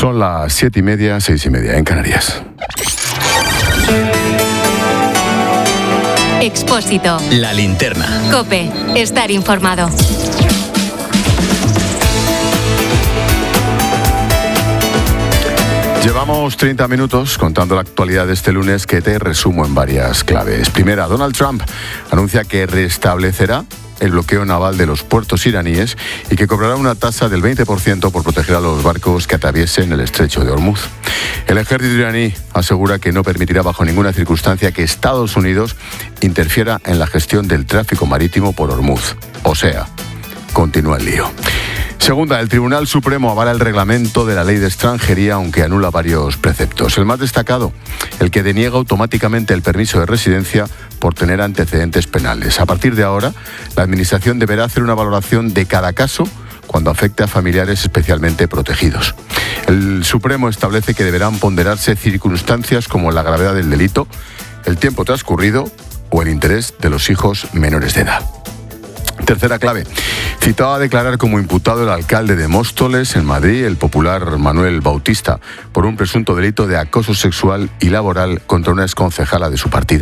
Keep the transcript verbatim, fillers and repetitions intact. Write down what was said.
Son las siete y media, seis y media en Canarias. Expósito. La linterna. COPE. Estar informado. Llevamos treinta minutos contando la actualidad de este lunes, que te resumo en varias claves. Primera, Donald Trump anuncia que restablecerá el bloqueo naval de los puertos iraníes y que cobrará una tasa del veinte por ciento por proteger a los barcos que atraviesen el estrecho de Hormuz. El ejército iraní asegura que no permitirá bajo ninguna circunstancia que Estados Unidos interfiera en la gestión del tráfico marítimo por Hormuz. O sea, continúa el lío. Segunda, el Tribunal Supremo avala el reglamento de la Ley de Extranjería, aunque anula varios preceptos. El más destacado, el que deniega automáticamente el permiso de residencia por tener antecedentes penales. A partir de ahora, la Administración deberá hacer una valoración de cada caso cuando afecte a familiares especialmente protegidos. El Supremo establece que deberán ponderarse circunstancias como la gravedad del delito, el tiempo transcurrido o el interés de los hijos menores de edad. Tercera clave. Citado a declarar como imputado el alcalde de Móstoles, en Madrid, el popular Manuel Bautista, por un presunto delito de acoso sexual y laboral contra una exconcejala de su partido.